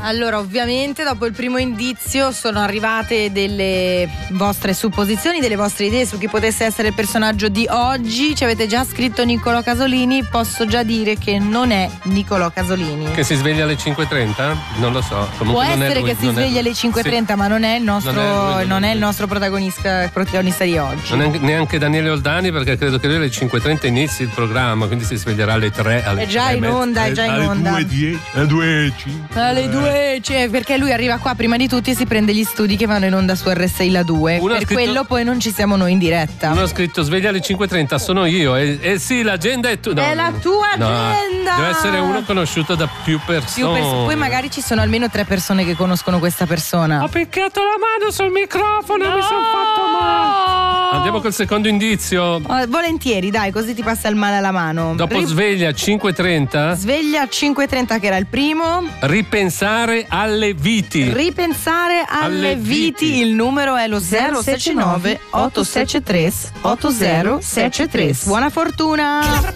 Allora, ovviamente dopo il primo indizio sono arrivate delle vostre supposizioni, delle vostre idee su chi potesse essere il personaggio di oggi. Ci avete già scritto Niccolò Casolini, posso già dire che non è Niccolò Casolini. Che si sveglia alle 5:30? Non lo so. Comunque può essere che si sveglia alle 5:30, sì. Ma non è il nostro protagonista di oggi. Non è neanche Daniele Oldani, perché credo che lui alle 5:30 inizi il programma, quindi si sveglierà alle 3. È già in onda, è già in onda. Alle 2:10. Alle 2, cioè, perché lui arriva qua prima di tutti e si prende gli studi che vanno in onda su RSI La 2. Quello poi non ci siamo noi in diretta. Uno ha scritto sveglia alle 5:30, sono io. Sì, l'agenda è è la tua agenda. Deve essere uno conosciuto da più persone. Poi magari ci sono almeno 3 persone che conoscono questa persona. Ho picchiato la mano sul microfono, mi sono fatto male. Andiamo col secondo indizio. Volentieri, dai, così ti passa il male alla mano. Dopo sveglia 5:30. Sveglia 5:30 che era il primo. Ripensare alle viti. Ripensare alle viti. Il numero è lo 069 873 8073. Buona fortuna.